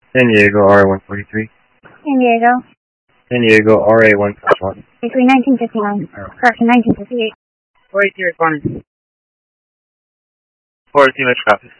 San Diego RA-143. San Diego. San Diego RA-151. Between 1959. Correction, 1958. 42 responding. 42 Metro copies.